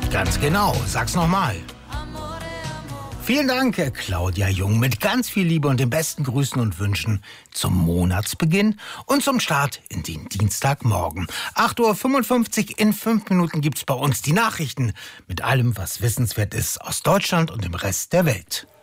Ganz genau, sag's nochmal. Vielen Dank, Claudia Jung, mit ganz viel Liebe und den besten Grüßen und Wünschen zum Monatsbeginn und zum Start in den Dienstagmorgen. 8:55 Uhr, in 5 Minuten gibt's bei uns die Nachrichten mit allem, was wissenswert ist aus Deutschland und dem Rest der Welt.